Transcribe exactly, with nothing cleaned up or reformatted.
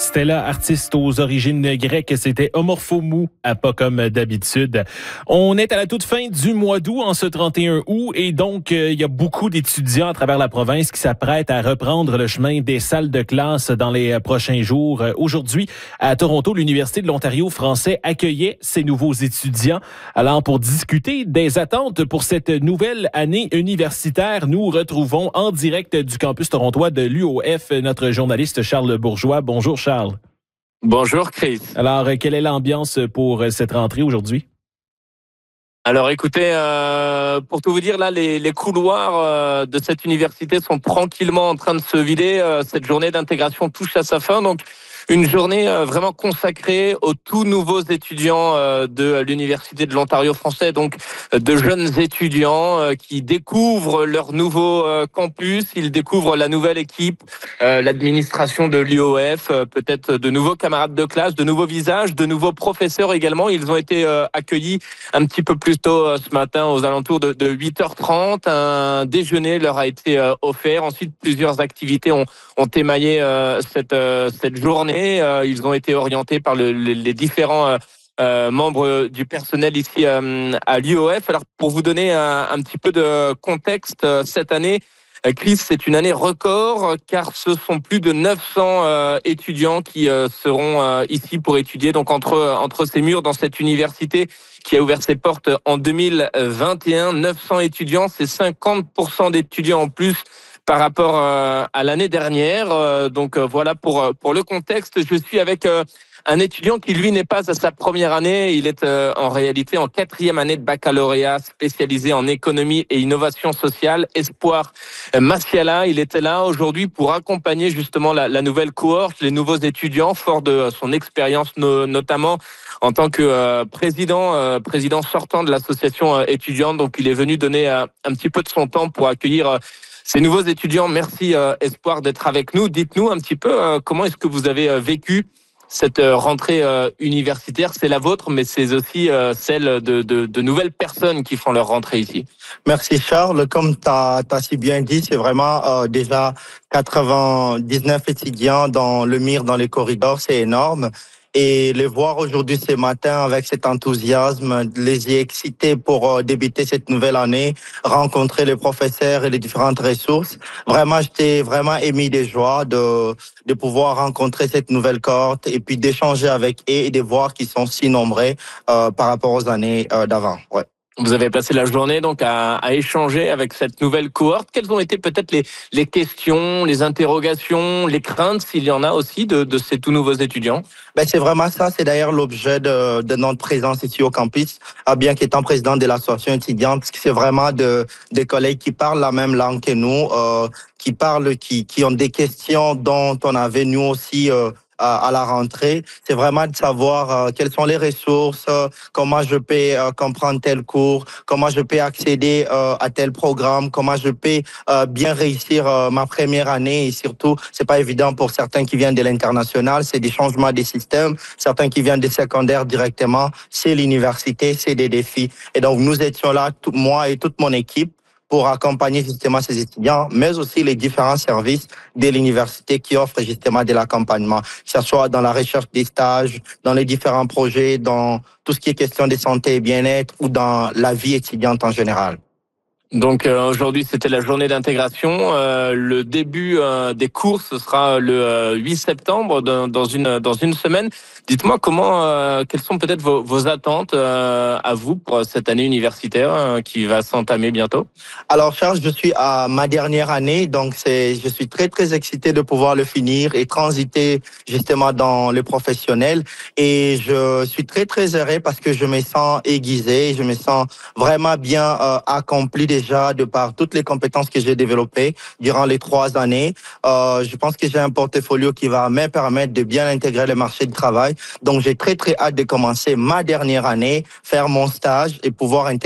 Stella, artiste aux origines grecques, c'était Homorphomou, à pas comme d'habitude. On est à la toute fin du mois d'août, en ce trente et un août, et donc euh, il y a beaucoup d'étudiants à travers la province qui s'apprêtent à reprendre le chemin des salles de classe dans les prochains jours. Aujourd'hui, à Toronto, l'Université de l'Ontario français accueillait ces nouveaux étudiants. Alors, pour discuter des attentes pour cette nouvelle année universitaire, nous retrouvons en direct du campus torontois de l'U O F notre journaliste Charles Bourgeois. Bonjour Charles. Bonjour Chris. Alors, quelle est l'ambiance pour cette rentrée aujourd'hui? Alors écoutez, euh, pour tout vous dire, là, les, les couloirs euh, de cette université sont tranquillement en train de se vider. Euh, cette journée d'intégration touche à sa fin, donc une journée euh, vraiment consacrée aux tout nouveaux étudiants euh, de l'Université de l'Ontario français, donc euh, de jeunes étudiants euh, qui découvrent leur nouveau euh, campus, ils découvrent la nouvelle équipe, euh, l'administration de l'U O F, euh, peut-être de nouveaux camarades de classe, de nouveaux visages, de nouveaux professeurs également. Ils ont été euh, accueillis un petit peu plus tôt euh, ce matin aux alentours de, de huit heures trente. Un déjeuner leur a été euh, offert. Ensuite, plusieurs activités ont, ont émaillé euh, cette, euh, cette journée. Euh, ils ont été orientés par le, les, les différents euh, euh, membres du personnel ici euh, à l'U O F. Alors, pour vous donner un, un petit peu de contexte, euh, cette année, euh, Chris, c'est une année record car ce sont plus de neuf cents euh, étudiants qui euh, seront euh, ici pour étudier. Donc, entre, entre ces murs dans cette université qui a ouvert ses portes en deux mille vingt et un, neuf cents étudiants, c'est cinquante pour cent d'étudiants en plus par rapport euh, à l'année dernière. Euh, donc euh, voilà pour pour le contexte. Je suis avec euh, un étudiant qui lui n'est pas à sa première année. Il est euh, en réalité en quatrième année de baccalauréat spécialisé en économie et innovation sociale. Espoir Massiala, il était là aujourd'hui pour accompagner justement la, la nouvelle cohorte, les nouveaux étudiants, fort de son expérience no, notamment en tant que euh, président euh, président sortant de l'association euh, étudiante. Donc il est venu donner euh, un petit peu de son temps pour accueillir euh, ces nouveaux étudiants. Merci euh, Espoir d'être avec nous. Dites-nous un petit peu euh, comment est-ce que vous avez euh, vécu cette euh, rentrée euh, universitaire. C'est la vôtre, mais c'est aussi euh, celle de, de, de nouvelles personnes qui font leur rentrée ici. Merci Charles. Comme tu as si bien dit, c'est vraiment euh, déjà quatre-vingt-dix-neuf étudiants dans le mire, dans les corridors, c'est énorme. Et les voir aujourd'hui ce matin avec cet enthousiasme, les y exciter pour euh, débuter cette nouvelle année, rencontrer les professeurs et les différentes ressources. Vraiment, j'étais vraiment ému de joie de de pouvoir rencontrer cette nouvelle cohorte et puis d'échanger avec eux et de voir qu'ils sont si nombreux euh, par rapport aux années euh, d'avant. Ouais. Vous avez passé la journée donc à, à échanger avec cette nouvelle cohorte. Quelles ont été peut-être les, les questions, les interrogations, les craintes, s'il y en a aussi, de, de ces tout nouveaux étudiants? Ben c'est vraiment ça, c'est d'ailleurs l'objet de, de notre présence ici au campus, bien qu'étant président de l'association étudiante, parce que c'est vraiment de, des collègues qui parlent la même langue que nous, euh, qui parlent, qui, qui ont des questions dont on avait nous aussi euh, à la rentrée. C'est vraiment de savoir euh, quelles sont les ressources, euh, comment je peux euh, comprendre tel cours, comment je peux accéder euh, à tel programme, comment je peux euh, bien réussir euh, ma première année. Et surtout, c'est pas évident pour certains qui viennent de l'international, c'est des changements des systèmes, certains qui viennent des secondaires directement, c'est l'université, c'est des défis. Et donc, nous étions là, tout, moi et toute mon équipe, pour accompagner justement ces étudiants, mais aussi les différents services de l'université qui offrent justement de l'accompagnement, que ce soit dans la recherche des stages, dans les différents projets, dans tout ce qui est question de santé et bien-être ou dans la vie étudiante en général. Donc euh, aujourd'hui, c'était la journée d'intégration. Euh, le début euh, des cours, ce sera le euh, huit septembre, dans, dans une dans une semaine. Dites-moi comment, euh, quelles sont peut-être vos, vos attentes euh, à vous pour cette année universitaire euh, qui va s'entamer bientôt? Alors Charles, je suis à ma dernière année, donc c'est, je suis très très excité de pouvoir le finir et transiter justement dans le professionnel. Et je suis très très heureux parce que je me sens aiguisé, je me sens vraiment bien euh, accompli déjà de par toutes les compétences que j'ai développées durant les trois années. Euh, je pense que j'ai un portfolio qui va me permettre de bien intégrer le marché du travail. Donc j'ai très très hâte de commencer ma dernière année, faire mon stage et pouvoir intégrer